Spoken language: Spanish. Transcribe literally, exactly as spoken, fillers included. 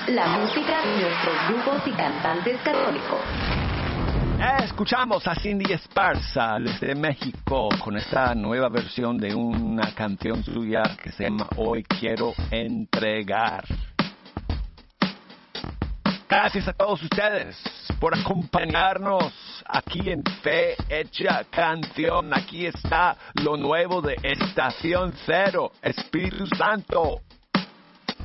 la música de nuestros grupos y cantantes católicos. Escuchamos a Cindy Esparza desde México con esta nueva versión de una canción suya que se llama Hoy Quiero Entregar. Gracias a todos ustedes por acompañarnos aquí en Fe Hecha Canción. Aquí está lo nuevo de Estación Cero, Espíritu Santo.